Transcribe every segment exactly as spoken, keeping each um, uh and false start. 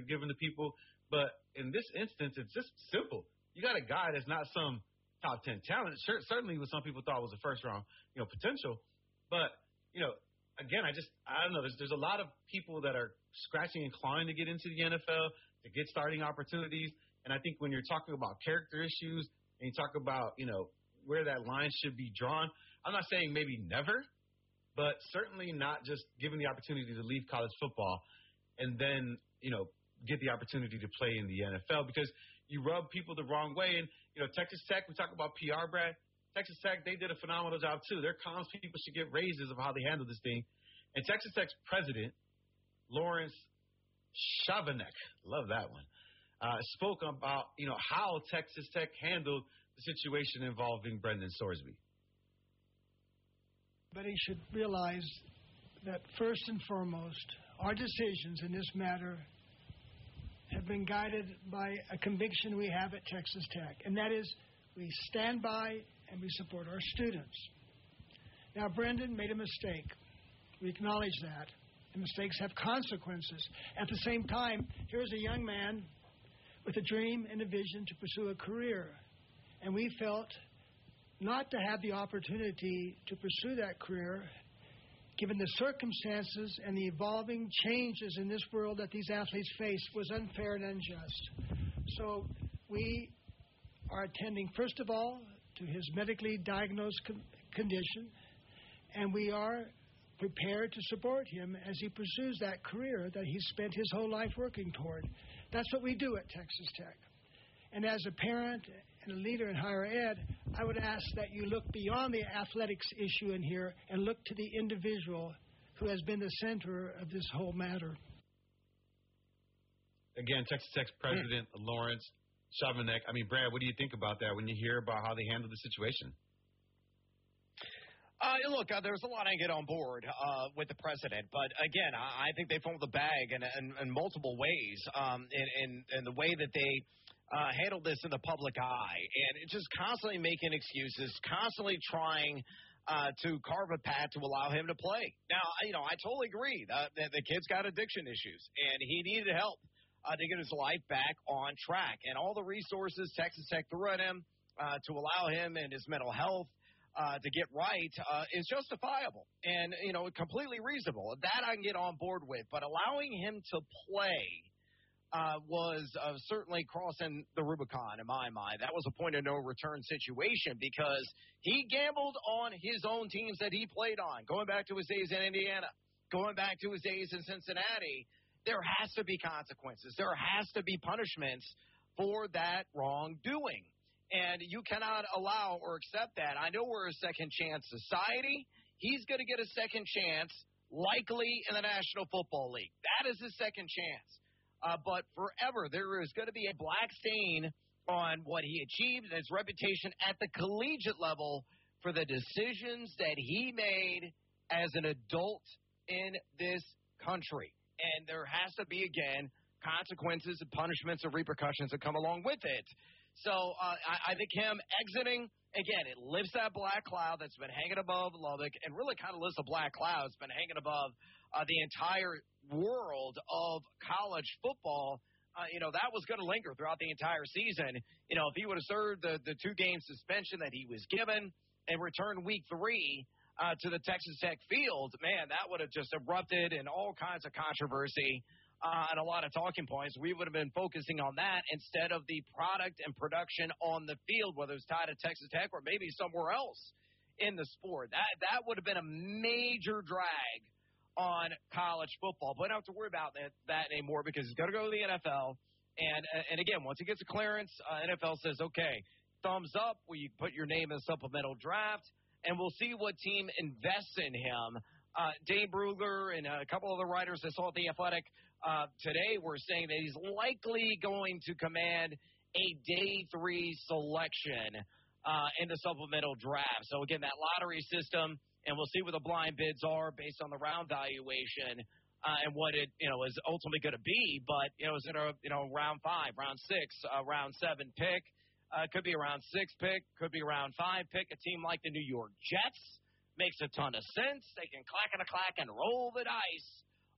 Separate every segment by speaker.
Speaker 1: they're giving to people. But in this instance, it's just simple. You got a guy that's not some top ten talent. Sure, certainly what some people thought was a first round, you know, potential. But, you know, again, I just, I don't know. There's, there's a lot of people that are scratching and clawing to get into the N F L, to get starting opportunities. And I think when you're talking about character issues and you talk about, you know, where that line should be drawn, I'm not saying maybe never, but certainly not just given the opportunity to leave college football and then, you know, get the opportunity to play in the N F L, because you rub people the wrong way. And, you know, Texas Tech, we talk about P R, Brad. Texas Tech, they did a phenomenal job, too. Their comms people should get raises of how they handle this thing. And Texas Tech's president, Lawrence Chavanek, love that one, uh, spoke about, you know, how Texas Tech handled the situation involving Brendan Sorsby.
Speaker 2: But he should realize that first and foremost, our decisions in this matter have been guided by a conviction we have at Texas Tech, and that is we stand by and we support our students. Now, Brendan made a mistake. We acknowledge that. And mistakes have consequences. At the same time, here's a young man with a dream and a vision to pursue a career. And we felt not to have the opportunity to pursue that career, given the circumstances and the evolving changes in this world that these athletes face, was unfair and unjust. So we are attending, first of all, to his medically diagnosed con- condition, and we are prepared to support him as he pursues that career that he's spent his whole life working toward. That's what we do at Texas Tech. And as a parent and a leader in higher ed, I would ask that you look beyond the athletics issue in here and look to the individual who has been the center of this whole matter.
Speaker 1: Again, Texas Tech's president, yeah. Lawrence Chavanek. I mean, Brad, what do you think about that when you hear about how they handled the situation?
Speaker 3: Uh, look, uh, there's a lot I get on board uh, with the president, but again, I, I think they fumbled the bag in, in, in multiple ways, um, in, in, in the way that they uh, handled this in the public eye, and just constantly making excuses, constantly trying uh, to carve a path to allow him to play. Now, you know, I totally agree that, that the kid's got addiction issues, and he needed help uh, to get his life back on track, and all the resources Texas Tech threw at him uh, to allow him and his mental health Uh, to get right uh, is justifiable and, you know, completely reasonable. That I can get on board with. But allowing him to play uh, was uh, certainly crossing the Rubicon in my mind. That was a point of no return situation because he gambled on his own teams that he played on, going back to his days in Indiana, going back to his days in Cincinnati. There has to be consequences. There has to be punishments for that wrongdoing. And you cannot allow or accept that. I know we're a second-chance society. He's going to get a second chance, likely in the National Football League. That is his second chance. Uh, but forever, there is going to be a black stain on what he achieved and his reputation at the collegiate level for the decisions that he made as an adult in this country. And there has to be, again, consequences and punishments and repercussions that come along with it. So uh, I, I think him exiting, again, it lifts that black cloud that's been hanging above Lubbock and really kind of lifts a black cloud that's been hanging above uh, the entire world of college football. Uh, you know, that was going to linger throughout the entire season. You know, if he would have served the, the two-game suspension that he was given and returned week three uh, to the Texas Tech field, man, that would have just erupted in all kinds of controversy. Uh, and a lot of talking points. We would have been focusing on that instead of the product and production on the field, whether it's tied to Texas Tech or maybe somewhere else in the sport. That that would have been a major drag on college football. But I don't have to worry about that, that anymore because he's going to go to the N F L. And, and again, once he gets a clearance, uh, N F L says, okay, thumbs up, we put your name in the supplemental draft, and we'll see what team invests in him. Uh, Dane Brugler and a couple of the writers I saw at The Athletic uh, today were saying that he's likely going to command a day three selection uh, in the supplemental draft. So, again, that lottery system, and we'll see what the blind bids are based on the round valuation uh, and what it, you know, is ultimately going to be. But, you know, is it a, you know, round five, round six, uh, round seven pick? Uh, could be a round six pick, could be a round five pick. A team like the New York Jets makes a ton of sense. They can clack and a clack and roll the dice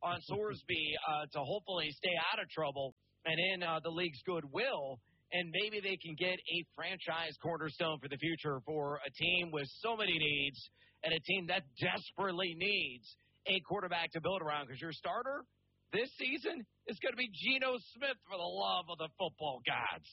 Speaker 3: on Sorsby uh, to hopefully stay out of trouble and in uh, the league's goodwill. And maybe they can get a franchise cornerstone for the future for a team with so many needs and a team that desperately needs a quarterback to build around, because your starter this season is going to be Geno Smith, for the love of the football gods.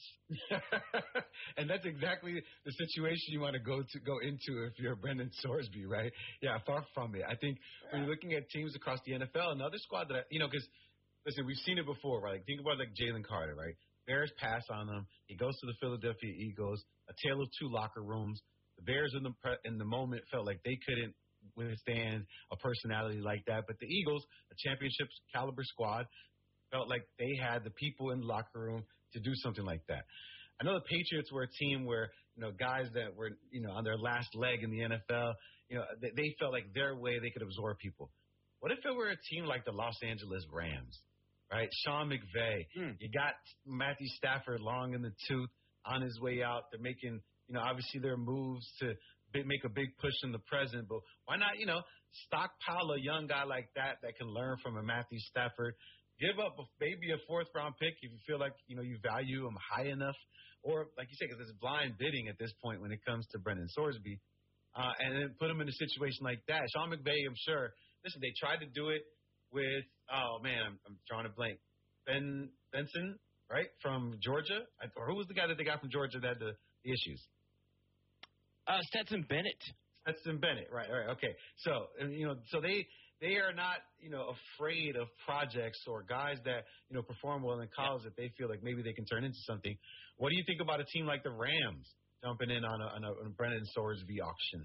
Speaker 1: And that's exactly the situation you want to go to go into if you're Brendan Sorsby, right? Yeah, far from it. I think yeah. when you're looking at teams across the N F L, another squad that, I, you know, because, listen, we've seen it before, right? Like, think about, like, Jalen Carter, right? Bears pass on him. He goes to the Philadelphia Eagles, a tale of two locker rooms. The Bears in the pre- in the moment felt like they couldn't withstand a personality like that. But the Eagles, a championship caliber squad, felt like they had the people in the locker room to do something like that. I know the Patriots were a team where, you know, guys that were, you know, on their last leg in the N F L, you know, they, they felt like their way they could absorb people. What if it were a team like the Los Angeles Rams, right? Sean McVay. Mm. You got Matthew Stafford long in the tooth on his way out. They're making, you know, obviously their moves to make a big push in the present, but why not, you know, stockpile a young guy like that that can learn from a Matthew Stafford, give up a, maybe a fourth-round pick if you feel like, you know, you value him high enough, or like you said, because it's blind bidding at this point when it comes to Brendan Sorsby, uh, and then put him in a situation like that. Sean McVay, I'm sure, listen, they tried to do it with, oh, man, I'm, I'm drawing a blank, Ben Benson, right, from Georgia, or who was the guy that they got from Georgia that had the, the issues?
Speaker 3: Uh, Stetson Bennett.
Speaker 1: Stetson Bennett, right, right, okay. So, you know, so they they are not, you know, afraid of projects or guys that, you know, perform well in college that they feel like maybe they can turn into something. What do you think about a team like the Rams jumping in on a, on a, on a Brendan Sorsby auction?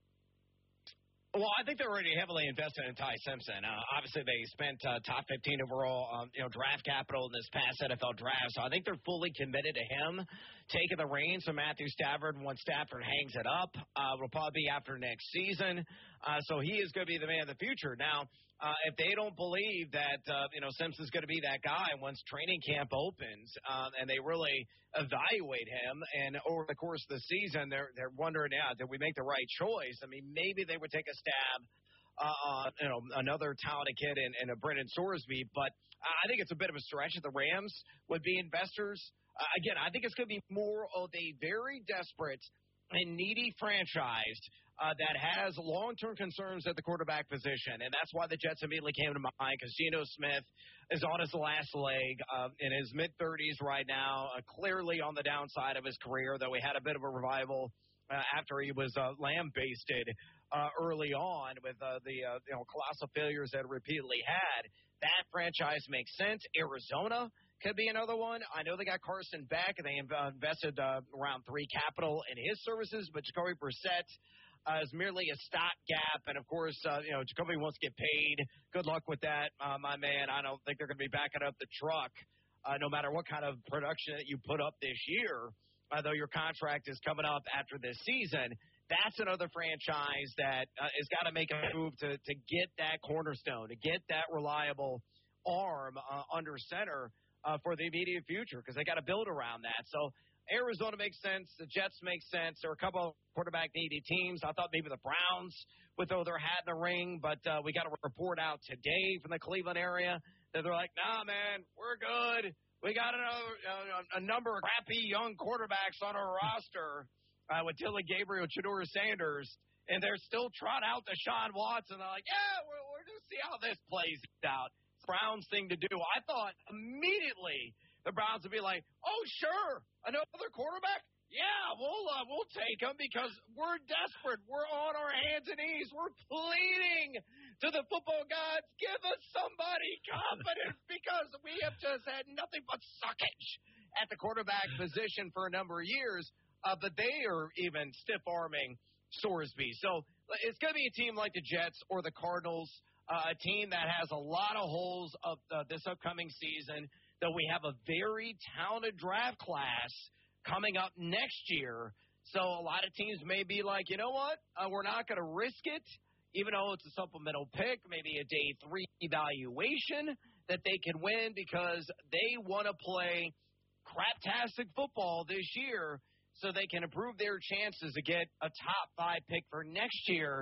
Speaker 3: Well, I think they're already heavily invested in Ty Simpson. Uh, obviously, they spent uh, top fifteen overall, um, you know, draft capital in this past N F L draft. So I think they're fully committed to him taking the reins from Matthew Stafford once Stafford hangs it up. Uh, it'll probably be after next season. Uh, so he is going to be the man of the future. Now, uh, if they don't believe that, uh, you know, Simpson's going to be that guy once training camp opens, uh, and they really evaluate him, and over the course of the season, they're they're wondering, yeah, did we make the right choice? I mean, maybe they would take a stab uh, on, you know, another talented kid in, in a Brendan Sorsby, but I think it's a bit of a stretch that the Rams would be investors. Uh, again, I think it's going to be more of a very desperate and needy franchise uh, that has long-term concerns at the quarterback position, and that's why the Jets immediately came to mind, because Geno Smith is on his last leg uh, in his mid-thirties right now, uh, clearly on the downside of his career, though he had a bit of a revival uh, after he was uh, lambasted uh, early on with uh, the uh, you know colossal failures that repeatedly had. That franchise makes sense. Arizona could be another one. I know they got Carson Beck, and they uh, invested uh, around three capital in his services, but Jacoby Brissett uh, is merely a stopgap. And, of course, uh, you know, Jacoby wants to get paid. Good luck with that, uh, my man. I don't think they're going to be backing up the truck uh, no matter what kind of production that you put up this year, uh, though your contract is coming up after this season. That's another franchise that uh, has got to make a move to, to get that cornerstone, to get that reliable arm uh, under center Uh, for the immediate future, because they got to build around that. So Arizona makes sense. The Jets make sense. There are a couple of quarterback-needy teams. I thought maybe the Browns would throw their hat in the ring, but uh, we got a report out today from the Cleveland area that they're like, nah, man, we're good. We got another, uh, a number of crappy young quarterbacks on our roster uh, with Dylan Gabriel, Shedeur Sanders, and they're still trotting out Deshaun Watson. They're like, yeah, we're, we're going to see how this plays out. Browns thing to do. I thought immediately the Browns would be like, oh, sure, another quarterback? Yeah, we'll uh, we'll take him because we're desperate. We're on our hands and knees. We're pleading to the football gods, give us somebody competent because we have just had nothing but suckage at the quarterback position for a number of years, uh, but they are even stiff-arming Sorsby. So it's going to be a team like the Jets or the Cardinals, Uh, a team that has a lot of holes of uh, this upcoming season, though we have a very talented draft class coming up next year. So a lot of teams may be like, you know what, uh, we're not going to risk it, even though it's a supplemental pick, maybe a day three evaluation that they can win because they want to play craptastic football this year so they can improve their chances to get a top five pick for next year.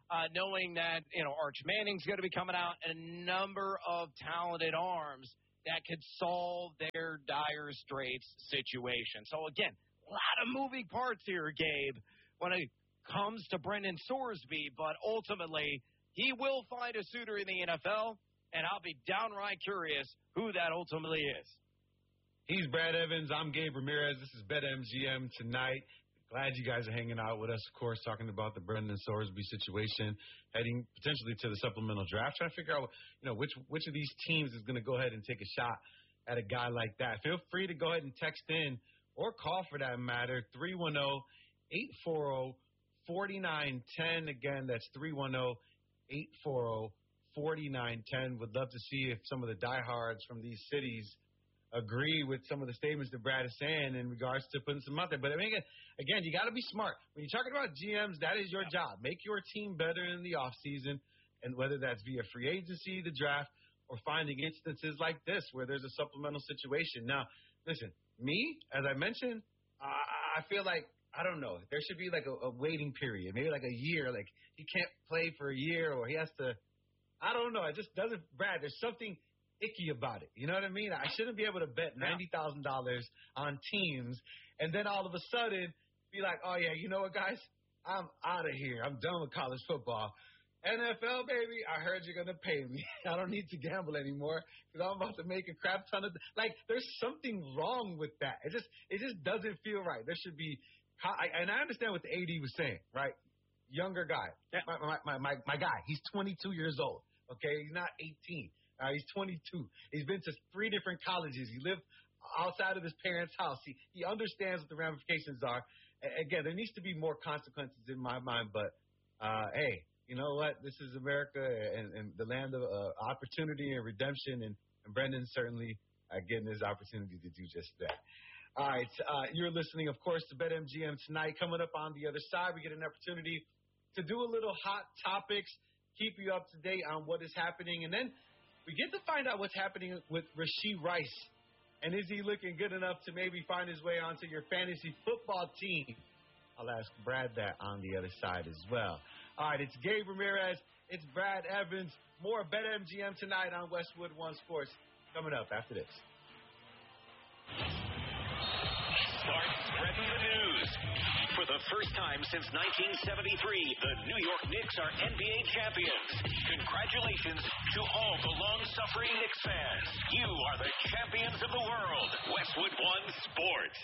Speaker 3: uh, knowing that, you know, Arch Manning's going to be coming out, and a number of talented arms that could solve their dire straits situation. So, again, a lot of moving parts here, Gabe, when it comes to Brendan Sorsby, but ultimately he will find a suitor in the N F L, and I'll be downright curious who that ultimately is.
Speaker 1: He's Brad Evans. I'm Gabe Ramirez. This is BetMGM Tonight. Glad you guys are hanging out with us, of course, talking about the Brendan Sorsby situation, heading potentially to the supplemental draft, trying to figure out, you know, which which of these teams is going to go ahead and take a shot at a guy like that. Feel free to go ahead and text in or call, for that matter, three one zero, eight four zero, four nine one zero. Again, that's three one zero, eight four zero, four nine one zero. Would love to see if some of the diehards from these cities agree with some of the statements that Brad is saying in regards to putting some out there. But I mean, again, you got to be smart. When you're talking about G Ms, that is your job. Make your team better in the offseason, and whether that's via free agency, the draft, or finding instances like this where there's a supplemental situation. Now, listen, me, as I mentioned, I, I feel like, I don't know, there should be like a, a waiting period, maybe like a year. Like he can't play for a year, or he has to, I don't know. It just doesn't, Brad, there's something icky about it. You know what I mean? I shouldn't be able to bet ninety thousand dollars on teams and then all of a sudden be like, oh, yeah, you know what, guys? I'm out of here. I'm done with college football. N F L, baby, I heard you're going to pay me. I don't need to gamble anymore because I'm about to make a crap ton of – like, there's something wrong with that. It just it just doesn't feel right. There should be – and I understand what the A D was saying, right? Younger guy. My, my, my, my, my guy, he's twenty-two years old, okay? He's not eighteen. Uh, he's twenty-two. He's been to three different colleges. He lived outside of his parents' house. He he understands what the ramifications are. A- again, there needs to be more consequences in my mind. But, uh, hey, you know what? This is America and, and the land of uh, opportunity and redemption. And, and Brendan certainly uh, getting his opportunity to do just that. All right. Uh, you're listening, of course, to BetMGM Tonight. Coming up on the other side, we get an opportunity to do a little hot topics, keep you up to date on what is happening. And then we get to find out what's happening with Rashee Rice. And is he looking good enough to maybe find his way onto your fantasy football team? I'll ask Brad that on the other side as well. All right, it's Gabe Ramirez. It's Brad Evans. More BetMGM Tonight on Westwood One Sports coming up after this.
Speaker 4: Start spreading the news. For the first time since nineteen seventy-three, the New York Knicks are N B A champions. Congratulations to all the long-suffering Knicks fans. You are the champions of the world. Westwood One Sports.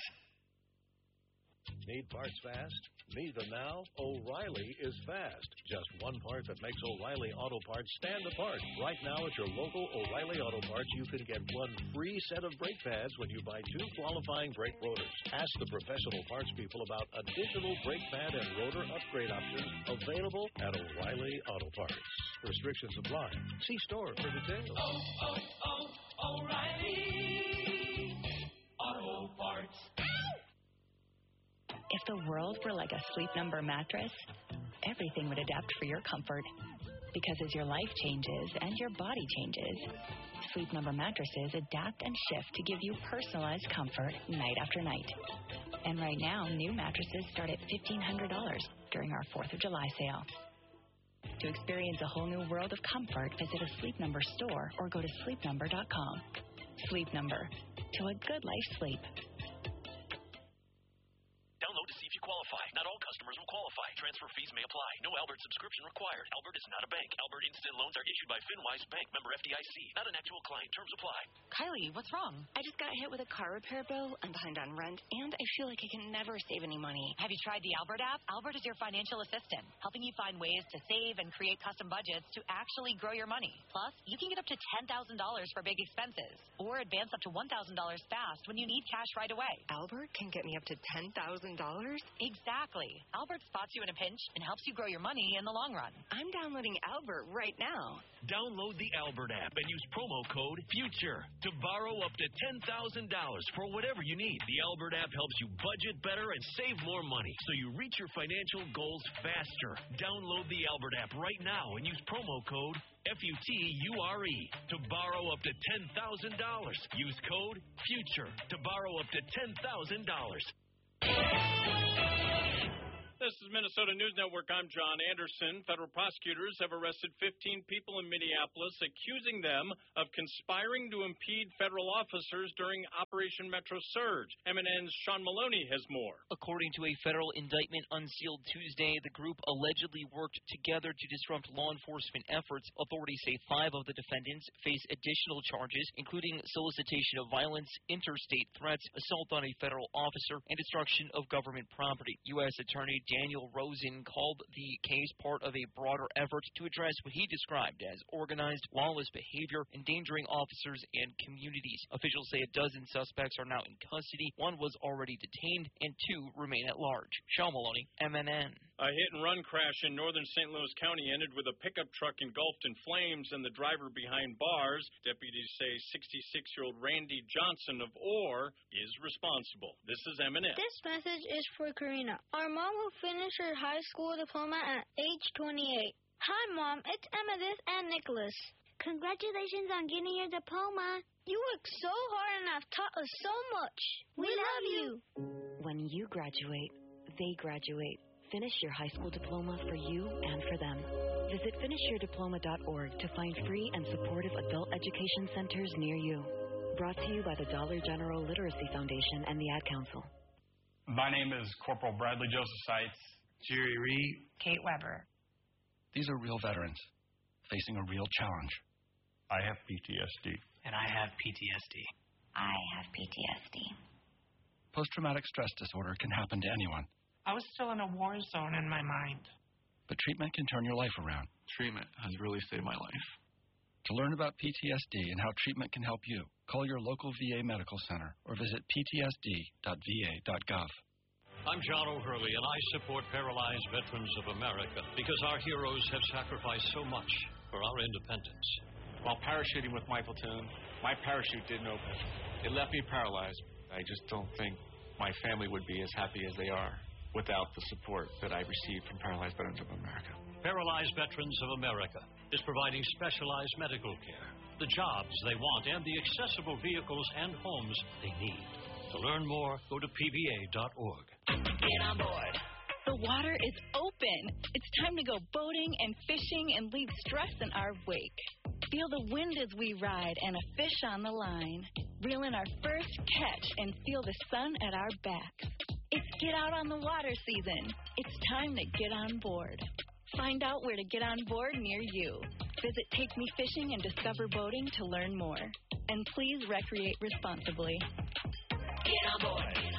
Speaker 5: Need parts fast? Need them now? O'Reilly is fast. Just one part that makes O'Reilly Auto Parts stand apart. Right now at your local O'Reilly Auto Parts, you can get one free set of brake pads when you buy two qualifying brake rotors. Ask the professional parts people about additional brake pad and rotor upgrade options available at O'Reilly Auto Parts. Restrictions apply. See store for details.
Speaker 6: Oh, oh, oh, O'Reilly Auto Parts.
Speaker 7: If the world were like a Sleep Number mattress, everything would adapt for your comfort. Because as your life changes and your body changes, Sleep Number mattresses adapt and shift to give you personalized comfort night after night. And right now, new mattresses start at fifteen hundred dollars during our fourth of July sale. To experience a whole new world of comfort, visit a Sleep Number store or go to sleep number dot com. Sleep Number. To a good life sleep.
Speaker 4: Download to see if you qualify. Not all customers will qualify. Transfer fees may apply. No Albert subscription required. Albert is not a bank. Albert Instant Loans are issued by FinWise Bank. Member F D I C. Not an actual client. Terms apply.
Speaker 8: Kylie, what's wrong? I just got hit with a car repair bill. I'm behind on rent, and I feel like I can never save any money.
Speaker 9: Have you tried the Albert app? Albert is your financial assistant, helping you find ways to save and create custom budgets to actually grow your money. Plus, you can get up to ten thousand dollars for big expenses, or advance up to one thousand dollars fast when you need cash right away.
Speaker 8: Albert can get me up to ten thousand dollars?
Speaker 9: Exactly. Albert spots you in a pinch and helps you grow your money in the long run.
Speaker 8: I'm downloading Albert right now.
Speaker 4: Download the Albert app and use promo code FUTURE to borrow up to ten thousand dollars for whatever you need. The Albert app helps you budget better and save more money so you reach your financial goals faster. Download the Albert app right now and use promo code F U T U R E to borrow up to ten thousand dollars. Use code FUTURE to borrow up to ten thousand dollars.
Speaker 3: The
Speaker 10: This is Minnesota News Network. I'm John Anderson. Federal prosecutors have arrested fifteen people in Minneapolis, accusing them of conspiring to impede federal officers during Operation Metro Surge. M N N's Sean Maloney has more.
Speaker 11: According to a federal indictment unsealed Tuesday, the group allegedly worked together to disrupt law enforcement efforts. Authorities say five of the defendants face additional charges, including solicitation of violence, interstate threats, assault on a federal officer, and destruction of government property. U S Attorney Daniel Rosen called the case part of a broader effort to address what he described as organized, lawless behavior endangering officers and communities. Officials say a dozen suspects are now in custody. One was already detained, and two remain at large. Sean Maloney, M N N.
Speaker 10: A hit-and-run crash in northern Saint Louis County ended with a pickup truck engulfed in flames and the driver behind bars. Deputies say sixty-six-year-old Randy Johnson of Orr is responsible. This is M N N.
Speaker 12: This message is for Karina, our mom who finished her high school diploma at age twenty-eight. Hi, Mom. It's Amethyst and Nicholas. Congratulations on getting your diploma. You worked so hard and have taught us so much. We, we love you.
Speaker 13: When you graduate, they graduate. Finish your high school diploma for you and for them. Visit finish your diploma dot org to find free and supportive adult education centers near you. Brought to you by the Dollar General Literacy Foundation and the Ad Council.
Speaker 14: My name is Corporal Bradley Joseph Seitz.
Speaker 15: Jerry Reed.
Speaker 16: Kate Weber.
Speaker 17: These are real veterans facing a real challenge.
Speaker 14: I have P T S D.
Speaker 16: And I have P T S D.
Speaker 18: I have P T S D.
Speaker 17: Post-traumatic stress disorder can happen to anyone.
Speaker 16: I was still in a war zone in my mind.
Speaker 17: But treatment can turn your life around.
Speaker 15: Treatment has really saved my life.
Speaker 17: To learn about P T S D and how treatment can help you, call your local V A medical center or visit p t s d dot v a dot gov.
Speaker 4: I'm John O'Hurley, and I support Paralyzed Veterans of America because our heroes have sacrificed so much for our independence.
Speaker 15: While parachuting with my platoon, my parachute didn't open. It left me paralyzed. I just don't think my family would be as happy as they are without the support that I received from Paralyzed Veterans of America.
Speaker 4: Paralyzed Veterans of America is providing specialized medical care, the jobs they want, and the accessible vehicles and homes they need. To learn more, go to p v a dot org.
Speaker 9: Get on board. The water is open. It's time to go boating and fishing and leave stress in our wake. Feel the wind as we ride and a fish on the line. Reel in our first catch and feel the sun at our backs. It's Get Out on the Water season. It's time to get on board. Find out where to get on board near you. Visit Take Me Fishing and Discover Boating to learn more. And please recreate responsibly.
Speaker 6: Get on board.